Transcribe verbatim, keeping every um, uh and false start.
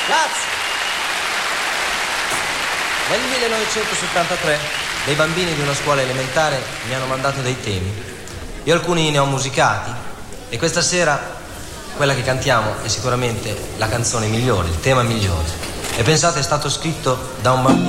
Grazie. Nel millenovecentosettantatré dei bambini di una scuola elementare mi hanno mandato dei temi. Io alcuni ne ho musicati e questa sera quella che cantiamo è sicuramente la canzone migliore, il tema migliore. E pensate, è stato scritto da un bambino.